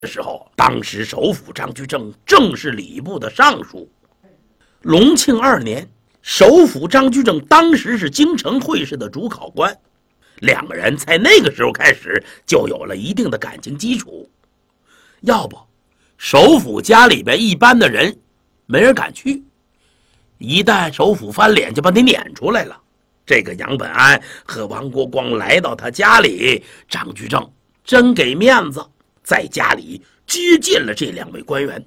的时候，当时首辅张居正正是礼部的尚书。隆庆2年，首辅张居正当时是京城会试的主考官，两个人在那个时候开始就有了一定的感情基础。要不，首辅家里边一般的人没人敢去，一旦首辅翻脸就把你撵出来了。这个杨本安和王国光来到他家里，张居正真给面子，在家里接见了这2位官员。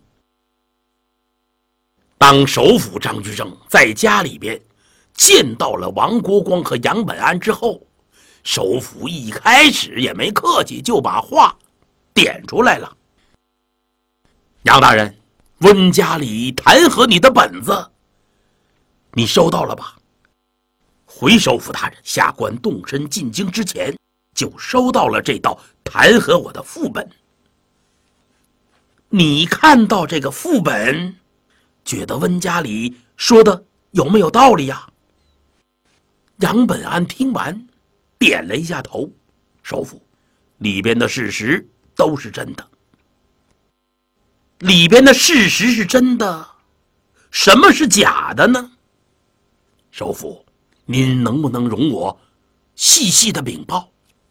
当首辅张居正在家里边见到了王国光和杨本安之后，首辅一开始也没客气，就把话点出来了。杨大人，温家里弹劾你的本子你收到了吧？回首辅大人，下官动身进京之前就收到了这道弹劾我的副本。你看到这个副本，觉得温家里说的有没有道理呀？杨本安听完点了一下头，首辅，里边的事实都是真的。里边的事实是真的，什么是假的呢？首辅，您能不能容我细细的禀报？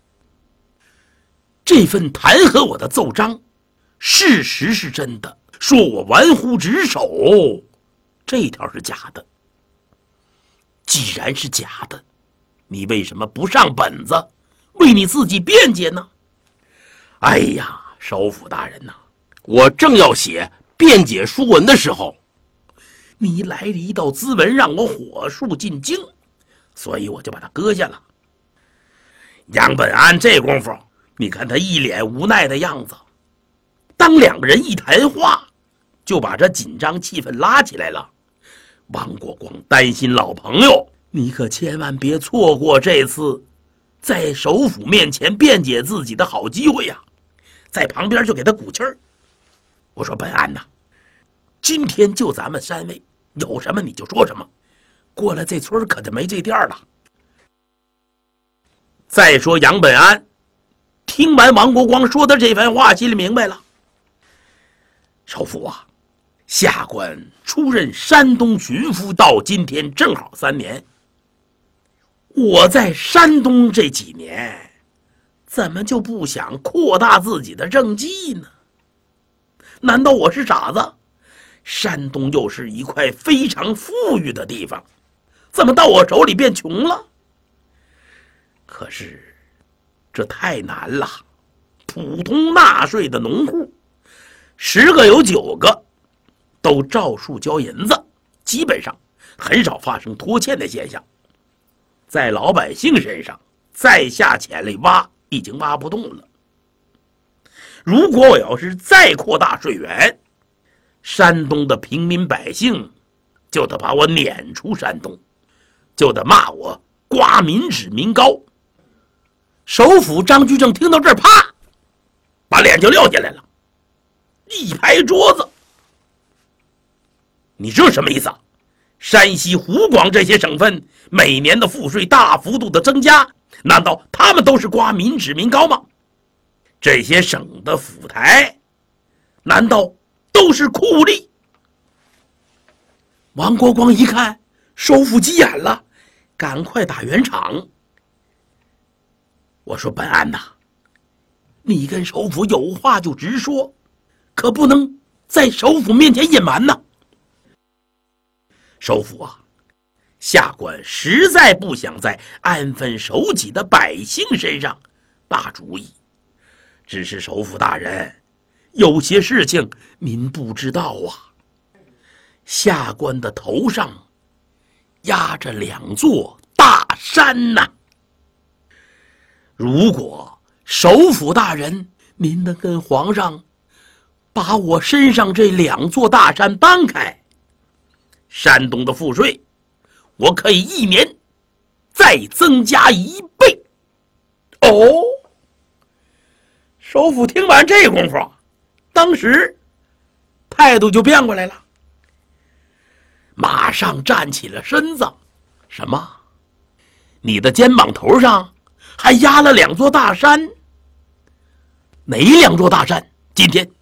这份弹劾我的奏章，事实是真的，说我玩忽职守，这条是假的。既然是假的，你为什么不上本子，为你自己辩解呢？哎呀，首辅大人呐，我正要写辩解书文的时候，你来了一道咨文，让我火速进京，所以我就把它搁下了。杨本安这功夫，你看他一脸无奈的样子，当两个人一谈话，就把这紧张气氛拉起来了。王国光担心老朋友，你可千万别错过这次在首辅面前辩解自己的好机会呀！在旁边就给他鼓气儿。我说本安呐，今天就咱们3位，有什么你就说什么，过了这村可就没这店了。再说杨本安听完王国光说的这番话，心里明白了。首辅啊，下官出任山东巡抚到今天正好3年，我在山东这几年怎么就不想扩大自己的政绩呢？难道我是傻子？山东又是一块非常富裕的地方，怎么到我手里变穷了？可是这太难了，普通纳税的农户10个有9个都照数交银子，基本上很少发生拖欠的现象。在老百姓身上再下潜力挖已经挖不动了。如果我要是再扩大税源，山东的平民百姓就得把我撵出山东，就得骂我刮民脂民膏。首辅张居正听到这儿，啪，把脸就撂下来了，一拍桌子。你这什么意思啊？山西、湖广这些省份每年的赋税大幅度的增加，难道他们都是刮民脂民膏吗？这些省的府台难道都是酷吏？王国光一看首辅急眼了，赶快打圆场。我说本安呐，你跟首辅有话就直说，可不能在首辅面前隐瞒呐。首辅啊，下官实在不想在安分守己的百姓身上打主意，只是首辅大人，有些事情您不知道啊。下官的头上压着2座大山呐。如果首辅大人您能跟皇上把我身上这2座大山搬开，山东的赋税我可以1年再增加1倍。哦，首辅听完这功夫，当时态度就变过来了，马上站起了身子。什么？你的肩膀头上还压了2座大山？哪2座大山？ 今天